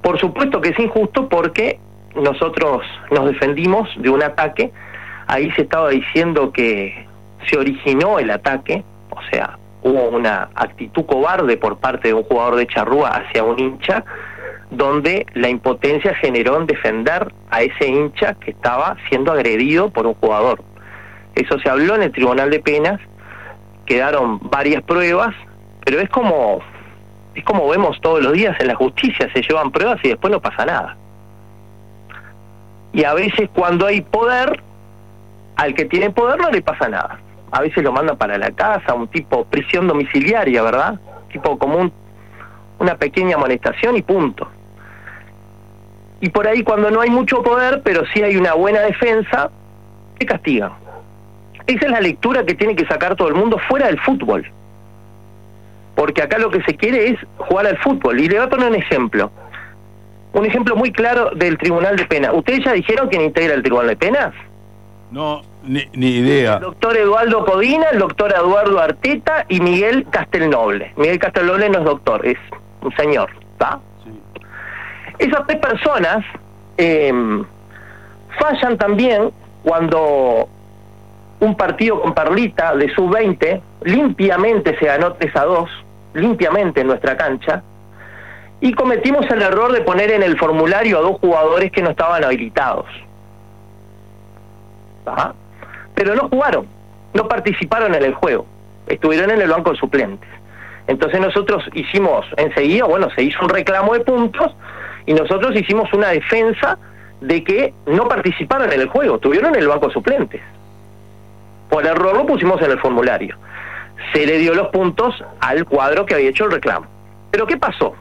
Por supuesto que es injusto porque nosotros nos defendimos de un ataque. Ahí se estaba diciendo que se originó el ataque, o sea, hubo una actitud cobarde por parte de un jugador de Charrúa hacia un hincha, donde la impotencia generó en defender a ese hincha que estaba siendo agredido por un jugador. Eso se habló en el Tribunal de Penas, quedaron varias pruebas, pero es como vemos todos los días en la justicia, se llevan pruebas y después no pasa nada. Y a veces cuando hay poder, al que tiene poder no le pasa nada. A veces lo mandan para la casa, un tipo prisión domiciliaria, ¿verdad? Tipo como una pequeña amonestación y punto. Y por ahí cuando no hay mucho poder, pero sí hay una buena defensa, te castigan. Esa es la lectura que tiene que sacar todo el mundo fuera del fútbol. Porque acá lo que se quiere es jugar al fútbol. Y le voy a poner un ejemplo. Un ejemplo muy claro del Tribunal de Penas. ¿Ustedes ya dijeron quién integra el Tribunal de Penas? No, ni idea. El doctor Eduardo Codina, el doctor Eduardo Arteta y Miguel Castelnoble. Miguel Castelnoble no es doctor, es un señor, ¿está? Sí. Esas 3 personas fallan también cuando un partido con Perlita de sub-20 limpiamente se ganó 3-2, limpiamente en nuestra cancha, y cometimos el error de poner en el formulario a 2 jugadores que no estaban habilitados. ¿Ah? Pero no jugaron, no participaron en el juego, estuvieron en el banco de suplentes. Entonces nosotros hicimos enseguida, se hizo un reclamo de puntos y nosotros hicimos una defensa de que no participaron en el juego, estuvieron en el banco de suplentes. Por error lo pusimos en el formulario. Se le dio los puntos al cuadro que había hecho el reclamo. ¿Pero qué pasó?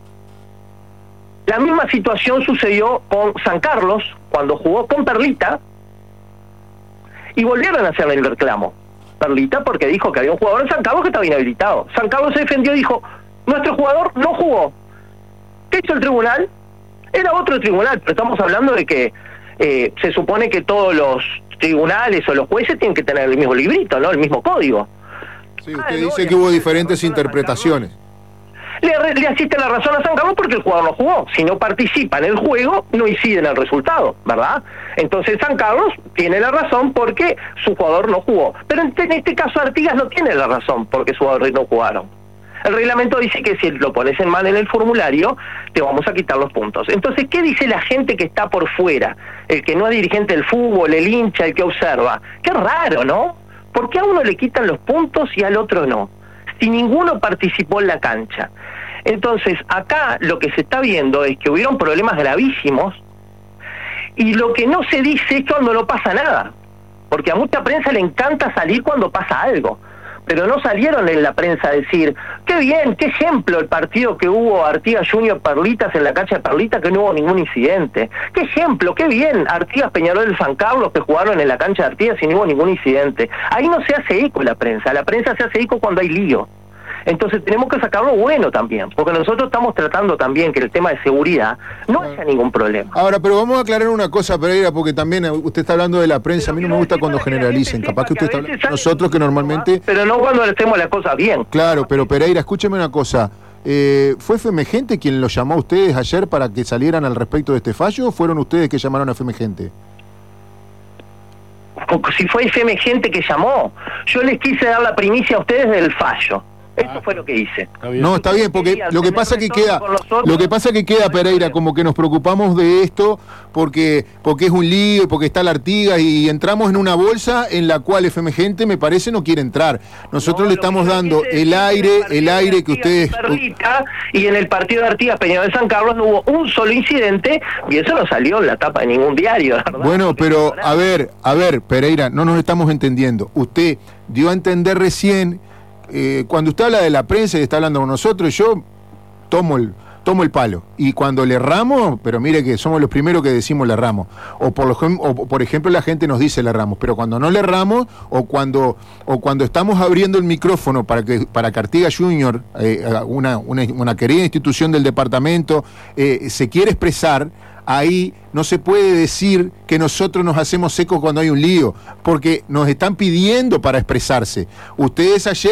La misma situación sucedió con San Carlos, cuando jugó con Perlita, y volvieron a hacerle el reclamo. Perlita porque dijo que había un jugador en San Carlos que estaba inhabilitado. San Carlos se defendió y dijo, nuestro jugador no jugó. ¿Qué hizo el tribunal? Era otro tribunal, pero estamos hablando de que se supone que todos los tribunales o los jueces tienen que tener el mismo librito, ¿no? El mismo código. Sí, usted dice que hubo diferentes interpretaciones. Le asiste la razón a San Carlos porque el jugador no jugó. Si no participa en el juego, no incide en el resultado, ¿verdad? Entonces San Carlos tiene la razón porque su jugador no jugó. Pero en este caso Artigas no tiene la razón porque sus jugadores no jugaron. El reglamento dice que si lo pones en mal en el formulario, te vamos a quitar los puntos. Entonces, ¿qué dice la gente que está por fuera? El que no es dirigente del fútbol, el hincha, el que observa. Qué raro, ¿no? ¿Por qué a uno le quitan los puntos y al otro no? Si ninguno participó en la cancha. Entonces, acá lo que se está viendo es que hubieron problemas gravísimos y lo que no se dice es cuando no pasa nada. Porque a mucha prensa le encanta salir cuando pasa algo. Pero no salieron en la prensa a decir, qué bien, qué ejemplo el partido que hubo Artigas Junior Perlitas en la cancha de Perlita, que no hubo ningún incidente. Qué ejemplo, qué bien, Artigas Peñarol de San Carlos que jugaron en la cancha de Artigas y no hubo ningún incidente. Ahí no se hace eco la prensa se hace eco cuando hay lío. Entonces tenemos que sacar lo bueno también, porque nosotros estamos tratando también que el tema de seguridad no haya ningún problema. Ahora, pero vamos a aclarar una cosa, Pereira, porque también usted está hablando de la prensa, a mí no me gusta cuando generalizan, capaz que usted está hablando de nosotros que normalmente... Pero no cuando hacemos las cosas bien. Claro, pero Pereira, escúcheme una cosa, ¿fue FM Gente quien los llamó a ustedes ayer para que salieran al respecto de este fallo o fueron ustedes que llamaron a FM Gente? Si fue FM Gente que llamó, yo les quise dar la primicia a ustedes del fallo. Eso fue lo que hice. No, está bien, porque lo que pasa que queda, Pereira, como que nos preocupamos de esto porque es un lío, porque está la Artigas y entramos en una bolsa en la cual FM Gente, me parece, no quiere entrar. Nosotros le estamos dando el aire que ustedes... Y en el partido de Artigas Peñarol de San Carlos no hubo un solo incidente y eso no salió en la tapa de ningún diario, ¿verdad? Bueno, pero a ver, Pereira, no nos estamos entendiendo. Usted dio a entender recién... cuando usted habla de la prensa y está hablando con nosotros, yo tomo el palo. Y cuando le erramos, pero mire que somos los primeros que decimos le erramos. O por ejemplo la gente nos dice le erramos. Pero cuando no le erramos, o cuando estamos abriendo el micrófono para que Artigas Junior, una querida institución del departamento, se quiere expresar, ahí no se puede decir que nosotros nos hacemos secos cuando hay un lío, porque nos están pidiendo para expresarse. Ustedes ayer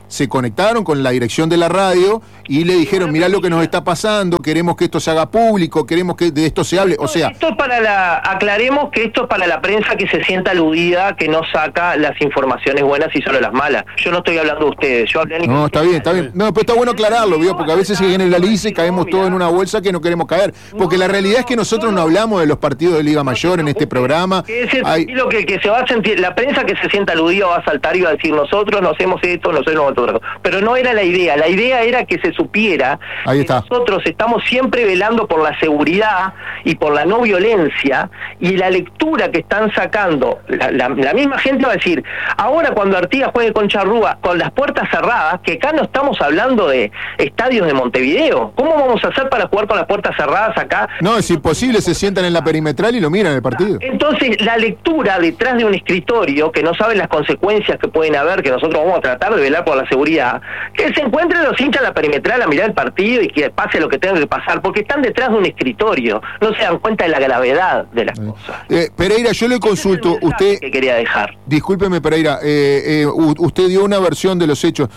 se conectaron con la dirección de la radio y le dijeron, mirá lo que nos está pasando, queremos que esto se haga público, queremos que de esto se hable, o sea... Esto es para aclaremos que esto es para la prensa que se sienta aludida, que no saca las informaciones buenas y solo las malas. Yo no estoy hablando de ustedes, yo hablé... No, está bien. No, pero está bueno aclararlo, ¿vio? Porque a veces se generaliza y caemos todos en una bolsa que no queremos caer. Porque la realidad es que nosotros no hablamos de los partidos de Liga Mayor en este programa. Lo que se va a sentir, la prensa que se sienta aludida va a saltar y va a decir, nosotros no hacemos esto, nosotros no hacemos otra cosa. Pero no era la idea era que se supiera que nosotros estamos siempre velando por la seguridad y por la no violencia, y la lectura que están sacando, la misma gente va a decir, ahora cuando Artigas juegue con Charrúa, con las puertas cerradas, que acá no estamos hablando de estadios de Montevideo, ¿cómo vamos a hacer para jugar con las puertas cerradas acá? No, es imposible, se sientan en la perimetral y lo miran el partido. Entonces, la lectura detrás de un escritorio, que no saben las consecuencias que pueden haber, que nosotros vamos a tratar de velar por la seguridad, que se encuentren los hinchas en la perimetral a mirar el partido y que pase lo que tenga que pasar, porque están detrás de un escritorio, no se dan cuenta de la gravedad de las cosas. Pereira, yo le consulto, usted... que quería dejar. Discúlpeme, Pereira, usted dio una versión de los hechos.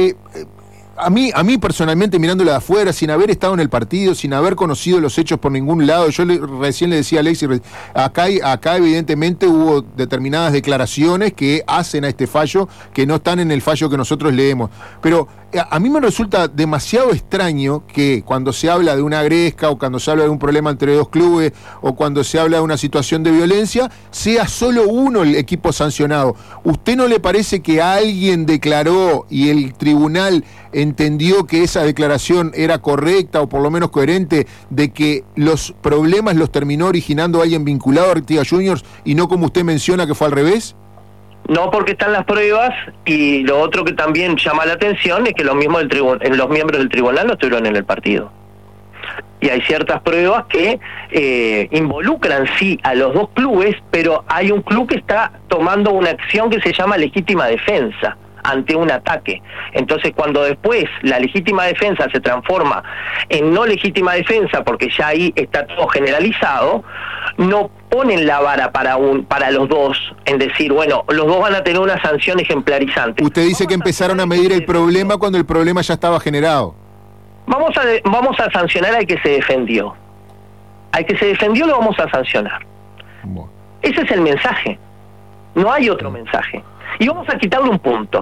A mí personalmente, mirándolo de afuera, sin haber estado en el partido, sin haber conocido los hechos por ningún lado, yo recién le decía a Alexis, acá evidentemente hubo determinadas declaraciones que hacen a este fallo, que no están en el fallo que nosotros leemos. Pero a mí me resulta demasiado extraño que cuando se habla de una gresca, o cuando se habla de un problema entre dos clubes, o cuando se habla de una situación de violencia, sea solo uno el equipo sancionado. ¿Usted no le parece que alguien declaró y el tribunal entendió que esa declaración era correcta o por lo menos coherente, de que los problemas los terminó originando alguien vinculado a Artigas Juniors y no como usted menciona que fue al revés? No, porque están las pruebas, y lo otro que también llama la atención es que los miembros del tribunal no estuvieron en el partido. Y hay ciertas pruebas que involucran sí a los dos clubes, pero hay un club que está tomando una acción que se llama legítima defensa ante un ataque. Entonces, cuando después la legítima defensa se transforma en no legítima defensa, porque ya ahí está todo generalizado, no ponen la vara para los dos, en decir, bueno, los dos van a tener una sanción ejemplarizante. Usted dice que empezaron a medir el problema cuando el problema ya estaba generado. Vamos a sancionar al que se defendió. Al que se defendió lo vamos a sancionar. Bueno. Ese es el mensaje. No hay otro mensaje. Y vamos a quitarle un punto.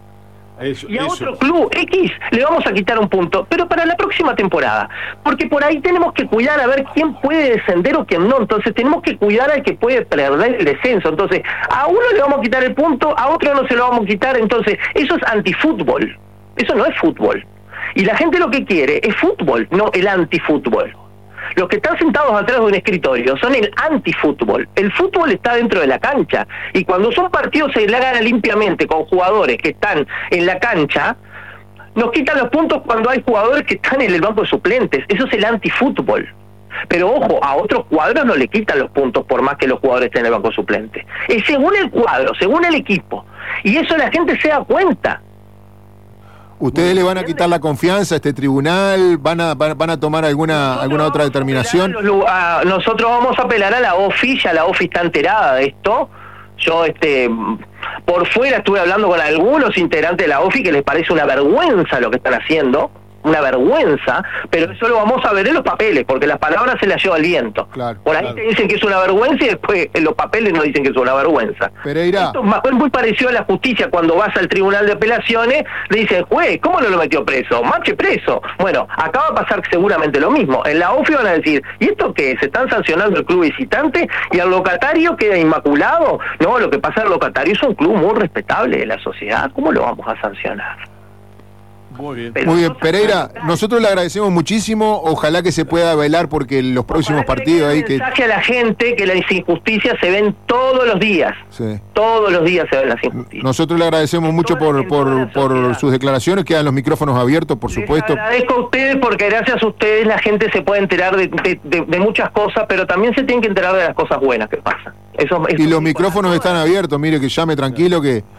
Y a otro club X le vamos a quitar un punto, pero para la próxima temporada, porque por ahí tenemos que cuidar a ver quién puede descender o quién no. Entonces tenemos que cuidar al que puede perder el descenso. Entonces a uno le vamos a quitar el punto, a otro no se lo vamos a quitar. Entonces eso es antifútbol, eso no es fútbol, y la gente lo que quiere es fútbol, no el antifútbol. Los que están sentados atrás de un escritorio son el antifútbol. El fútbol está dentro de la cancha, y cuando son partidos se le hagan limpiamente con jugadores que están en la cancha, nos quitan los puntos cuando hay jugadores que están en el banco de suplentes. Eso es el antifútbol. Pero ojo, a otros cuadros no le quitan los puntos por más que los jugadores estén en el banco de suplentes. Es según el cuadro, según el equipo. Y eso la gente se da cuenta. ¿Ustedes le van a quitar la confianza a este tribunal? ¿Van a tomar alguna otra determinación? Nosotros vamos a apelar a la OFI, ya la OFI está enterada de esto. Yo por fuera estuve hablando con algunos integrantes de la OFI que les parece una vergüenza lo que están haciendo, una vergüenza, pero eso lo vamos a ver en los papeles, porque las palabras se las lleva el viento. Claro, por ahí te dicen que es una vergüenza y después en los papeles nos dicen que es una vergüenza. Pereira. Esto es muy parecido a la justicia. Cuando vas al tribunal de apelaciones, le dicen, juez, ¿cómo no lo metió preso? Marche preso. Bueno, acá va a pasar seguramente lo mismo. En la OFI van a decir, ¿y esto qué? ¿Se están sancionando el club visitante y al locatario queda inmaculado? No, lo que pasa al locatario es un club muy respetable de la sociedad. ¿Cómo lo vamos a sancionar? Muy bien. Muy bien, Pereira, nosotros le agradecemos muchísimo, ojalá que se pueda velar porque los próximos partidos ahí que... mensaje a la gente que las injusticias se ven todos los días, sí. Todos los días se ven las injusticias. Nosotros le agradecemos mucho por sus declaraciones, quedan los micrófonos abiertos, por supuesto. Les agradezco a ustedes porque gracias a ustedes la gente se puede enterar de muchas cosas, pero también se tienen que enterar de las cosas buenas que pasan. Eso y los micrófonos están abiertos, mire que llame tranquilo que...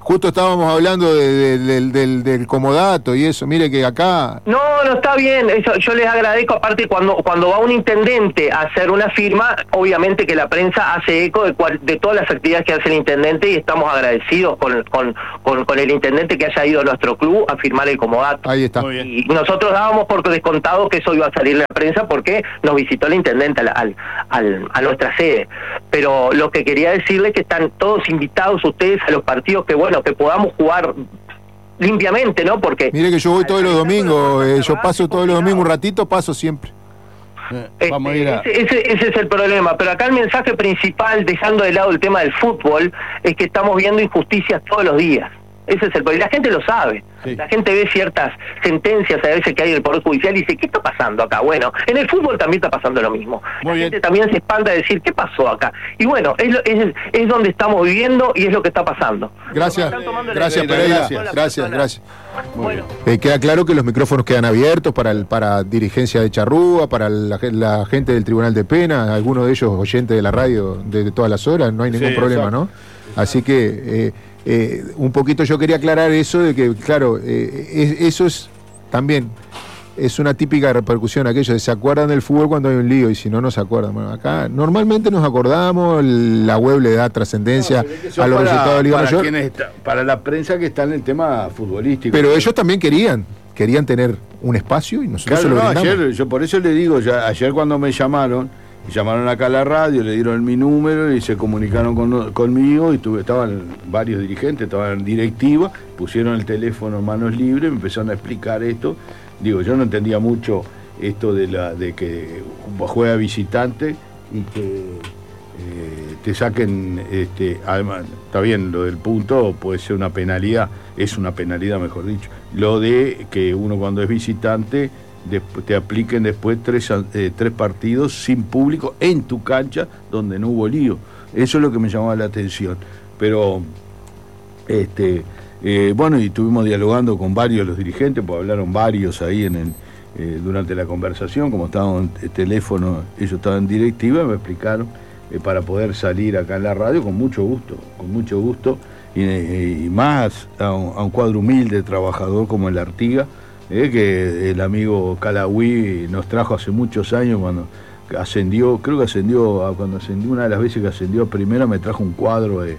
justo estábamos hablando del comodato y eso. Mire que acá... No está bien, eso yo les agradezco. Aparte, cuando va un intendente a hacer una firma, obviamente que la prensa hace eco de todas las actividades que hace el intendente, y estamos agradecidos con el intendente que haya ido a nuestro club a firmar el comodato. Ahí está. Y nosotros dábamos por descontado que eso iba a salir en la prensa porque nos visitó el intendente a nuestra sede. Pero lo que quería decirles es que están todos invitados ustedes a los partidos, que bueno, que podamos jugar limpiamente, ¿no? Porque mire que yo voy todos los domingos, yo paso todos los domingos un ratito, paso siempre. Vamos a ir a... ese es el problema. Pero acá el mensaje principal, dejando de lado el tema del fútbol, es que estamos viendo injusticias todos los días. Ese es el problema. La gente lo sabe. Sí. La gente ve ciertas sentencias a veces que hay en el Poder Judicial y dice, ¿qué está pasando acá? Bueno, en el fútbol también está pasando lo mismo. La gente también se espanta de decir, ¿qué pasó acá? Y bueno, es donde estamos viviendo y es lo que está pasando. Gracias, Pereira. Gracias. Bueno. Queda claro que los micrófonos quedan abiertos para dirigencia de Charrúa, para la gente del Tribunal de Pena, algunos de ellos oyentes de la radio de todas las horas, no hay ningún problema, exacto. ¿No? Así que... un poquito yo quería aclarar eso de que, claro, eso es también es una típica repercusión aquello de se acuerdan del fútbol cuando hay un lío y si no se acuerdan. Bueno, acá normalmente nos acordamos, la web le da trascendencia a los resultados de Liga Mayor. Para la prensa que está en el tema futbolístico. Pero ellos también querían tener un espacio y nosotros se lo brindamos. Ayer, yo por eso le digo, ayer cuando me llamaron acá a la radio, le dieron mi número y se comunicaron conmigo y estaban varios dirigentes, estaban en directiva, pusieron el teléfono en manos libres, me empezaron a explicar esto. Digo, yo no entendía mucho esto de que juega visitante y que te saquen, además, está bien, lo del punto puede ser una penalidad, es una penalidad mejor dicho, lo de que uno cuando es visitante te apliquen después tres partidos sin público en tu cancha donde no hubo lío. Eso es lo que me llamaba la atención. Pero bueno, y estuvimos dialogando con varios de los dirigentes, pues hablaron varios ahí durante la conversación, como estaban en teléfono, ellos estaban en directiva, me explicaron para poder salir acá en la radio con mucho gusto, y más a un cuadro humilde, trabajador como el Artiga, que el amigo Calahui nos trajo hace muchos años cuando ascendió, cuando ascendió, una de las veces que ascendió a primera, me trajo un cuadro de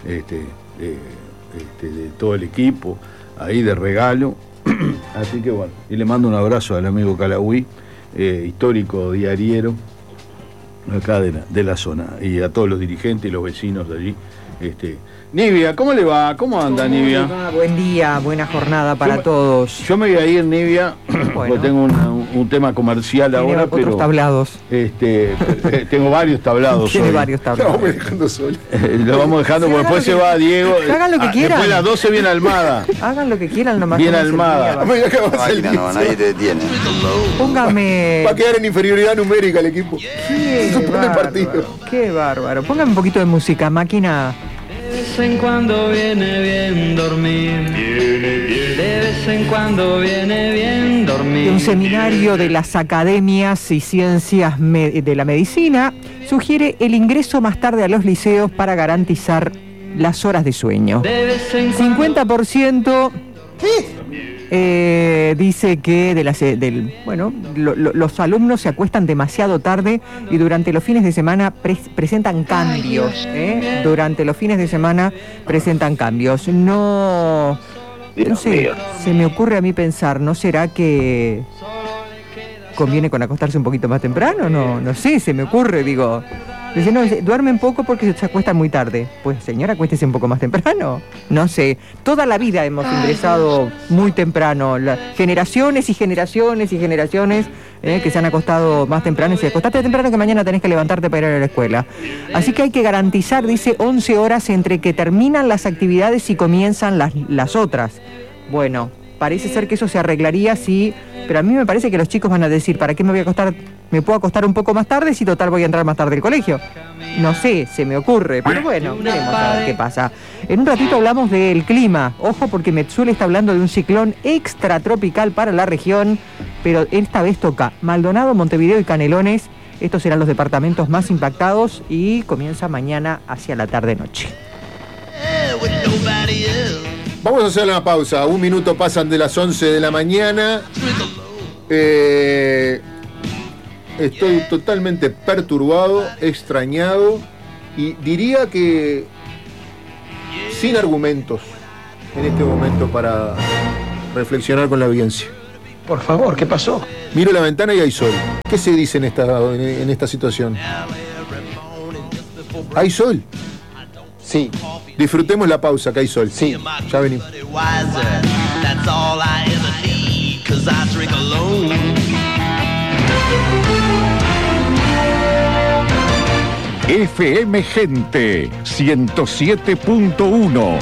todo el equipo ahí de regalo. Así que bueno, y le mando un abrazo al amigo Calahui, histórico diariero acá de la zona, y a todos los dirigentes y los vecinos de allí. Nivia, ¿cómo le va? ¿Cómo anda, Nivia? Buen día, buena jornada para todos. Yo me voy a ir, Nivia, porque tengo un tema comercial ahora, pero... otros tablados. Tengo varios tablados. Tiene varios tablados. Lo vamos dejando solo. Lo vamos dejando, porque después se va Diego. Hagan lo que quieran. Después las 12 bien Almada. Hagan lo que quieran nomás. Bien Almada. Nadie te detiene. Póngame... Va a quedar en inferioridad numérica el equipo. Qué bárbaro. Póngame un poquito de música, máquina. De vez en cuando viene bien dormir. De vez en cuando viene bien dormir. Un seminario de las academias y ciencias de la medicina sugiere el ingreso más tarde a los liceos para garantizar las horas de sueño. 50% dice que los alumnos se acuestan demasiado tarde y durante los fines de semana presentan cambios. Durante los fines de semana presentan cambios. No sé, se me ocurre a mí pensar, ¿no será que conviene con acostarse un poquito más temprano? No sé, se me ocurre, digo... Dice, no, duermen poco porque se acuestan muy tarde. Pues señora, acuéstese un poco más temprano. No sé, toda la vida hemos ingresado muy temprano. Generaciones y generaciones y generaciones que se han acostado más temprano. Y dice, acostate temprano que mañana tenés que levantarte para ir a la escuela. Así que hay que garantizar, dice, 11 horas entre que terminan las actividades y comienzan las otras. Bueno, parece ser que eso se arreglaría si... Pero a mí me parece que los chicos van a decir, ¿para qué me voy a acostar? ¿Me puedo acostar un poco más tarde si total voy a entrar más tarde al colegio? No sé, se me ocurre, pero bueno, veremos a ver qué pasa. En un ratito hablamos del clima. Ojo, porque Metsul está hablando de un ciclón extratropical para la región, pero esta vez toca Maldonado, Montevideo y Canelones. Estos serán los departamentos más impactados y comienza mañana hacia la tarde-noche. Vamos a hacer una pausa. 1 minuto pasan de las 11 de la mañana. Estoy totalmente perturbado, extrañado y diría que sin argumentos en este momento para reflexionar con la audiencia. Por favor, ¿qué pasó? Miro la ventana y hay sol. ¿Qué se dice en esta situación? ¿Hay sol? Sí. Disfrutemos la pausa, que hay sol. Sí. Ya venimos. FM Gente 107.1.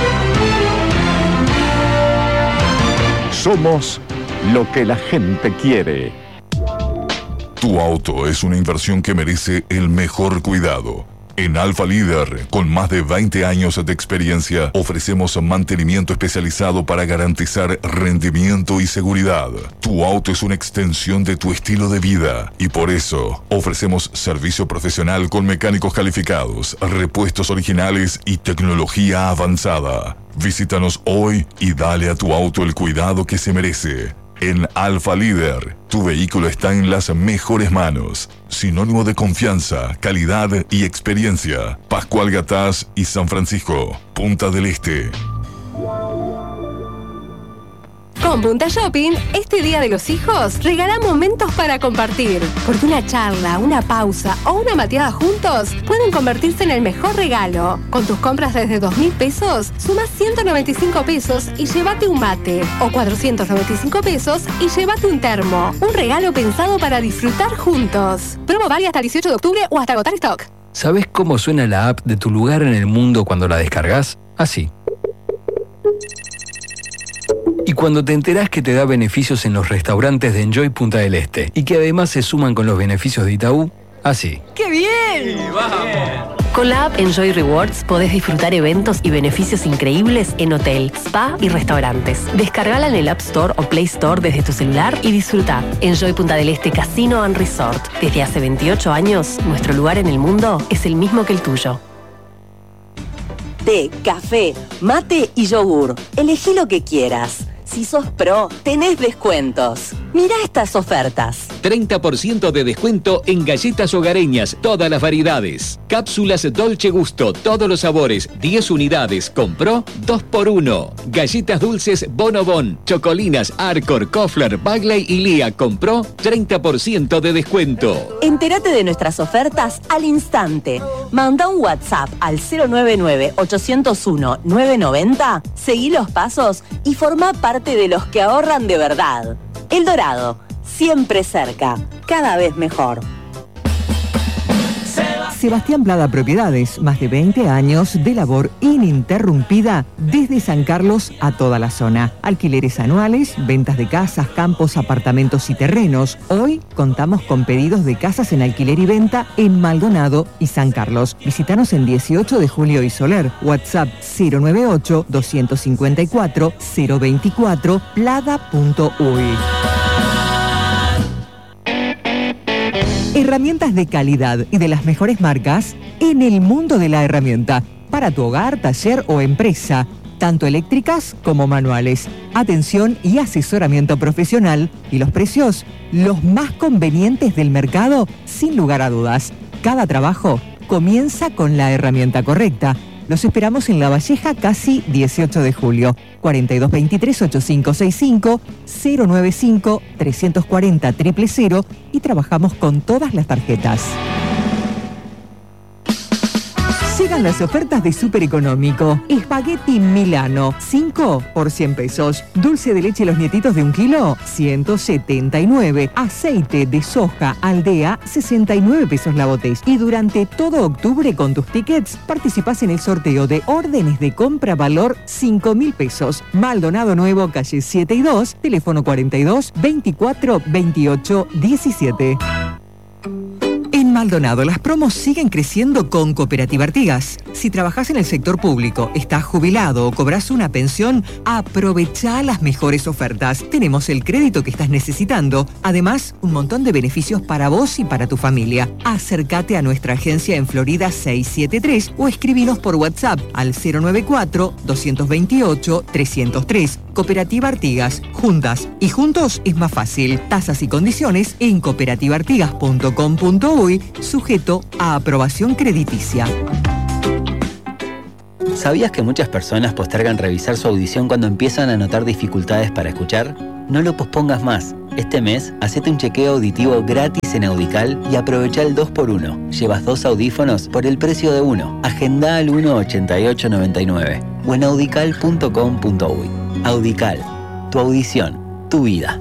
Somos lo que la gente quiere. Tu auto es una inversión que merece el mejor cuidado. En Alfa Líder, con más de 20 años de experiencia, ofrecemos mantenimiento especializado para garantizar rendimiento y seguridad. Tu auto es una extensión de tu estilo de vida y por eso ofrecemos servicio profesional con mecánicos calificados, repuestos originales y tecnología avanzada. Visítanos hoy y dale a tu auto el cuidado que se merece. En Alfa Líder, tu vehículo está en las mejores manos. Sinónimo de confianza, calidad y experiencia. Pascual Gatás y San Francisco, Punta del Este. Con Punta Shopping, este Día de los Hijos, regala momentos para compartir. Porque una charla, una pausa o una mateada juntos pueden convertirse en el mejor regalo. Con tus compras desde 2.000 pesos, sumas 195 pesos y llévate un mate. O 495 pesos y llévate un termo. Un regalo pensado para disfrutar juntos. Promo válida hasta el 18 de octubre o hasta agotar stock. ¿Sabés cómo suena la app de tu lugar en el mundo cuando la descargas? Así. Y cuando te enterás que te da beneficios en los restaurantes de Enjoy Punta del Este y que además se suman con los beneficios de Itaú, así. ¡Qué bien! ¡Vamos! Con la app Enjoy Rewards podés disfrutar eventos y beneficios increíbles en hotel, spa y restaurantes. Descargala en el App Store o Play Store desde tu celular y disfruta. Enjoy Punta del Este Casino and Resort. Desde hace 28 años, nuestro lugar en el mundo es el mismo que el tuyo. Té, café, mate y yogur. Elegí lo que quieras. Si sos pro, tenés descuentos. Mirá estas ofertas. 30% de descuento en galletas hogareñas, todas las variedades. Cápsulas Dolce Gusto, todos los sabores, 10 unidades. Compró 2x1. Galletas dulces Bonobon, Chocolinas, Arcor, Kofler, Bagley y Lía. Compró 30% de descuento. Entérate de nuestras ofertas al instante. Manda un WhatsApp al 099-801-990, seguí los pasos y forma parte de los que ahorran de verdad. El Dorado, siempre cerca, cada vez mejor. Sebastián Plada Propiedades, más de 20 años de labor ininterrumpida desde San Carlos a toda la zona. Alquileres anuales, ventas de casas, campos, apartamentos y terrenos. Hoy contamos con pedidos de casas en alquiler y venta en Maldonado y San Carlos. Visítanos en 18 de Julio y Soler. WhatsApp 098-254-024, plada.uy. Herramientas de calidad y de las mejores marcas en el mundo de la herramienta. Para tu hogar, taller o empresa. Tanto eléctricas como manuales. Atención y asesoramiento profesional. Y los precios, los más convenientes del mercado, sin lugar a dudas. Cada trabajo comienza con la herramienta correcta. Los esperamos en La Valleja, casi 18 de julio. 4223-8565, 095-340-000 y trabajamos con todas las tarjetas. Llegan las ofertas de Súper Económico. Espagueti Milano, 5 por 100 pesos. Dulce de leche Los Nietitos de 1 kilo, 179. Aceite de soja Aldea, 69 pesos la botella. Y durante todo octubre con tus tickets participás en el sorteo de órdenes de compra valor 5.000 pesos. Maldonado Nuevo, calle 7 y 2, teléfono 42 24 28 17. En Maldonado, las promos siguen creciendo con Cooperativa Artigas. Si trabajás en el sector público, estás jubilado o cobras una pensión, aprovechá las mejores ofertas. Tenemos el crédito que estás necesitando. Además, un montón de beneficios para vos y para tu familia. Acércate a nuestra agencia en Florida 673 o escribinos por WhatsApp al 094-228-303. Cooperativa Artigas. Juntas y juntos es más fácil. Tasas y condiciones en cooperativaartigas.com.uy, sujeto a aprobación crediticia. ¿Sabías que muchas personas postergan revisar su audición cuando empiezan a notar dificultades para escuchar? No lo pospongas más. Este mes, hacete un chequeo auditivo gratis en Audical y aprovecha el 2x1. Llevas 2 audífonos por el precio de uno. Agenda al 18899 o en audical.com.uy. Audical, tu audición, tu vida.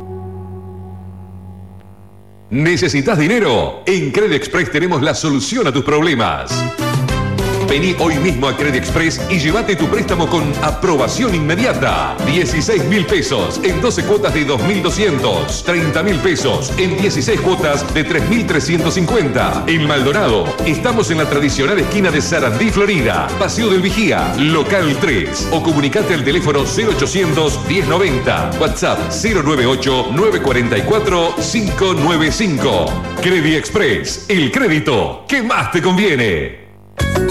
¿Necesitas dinero? En Credit Express tenemos la solución a tus problemas. Vení hoy mismo a Credit Express y llévate tu préstamo con aprobación inmediata. 16.000 pesos en 12 cuotas de 2.200. 30.000 pesos en 16 cuotas de 3.350. En Maldonado, estamos en la tradicional esquina de Sarandí, Florida. Paseo del Vigía, local 3. O comunicate al teléfono 0800 1090. WhatsApp 098 944 595. Credit Express, el crédito que más te conviene.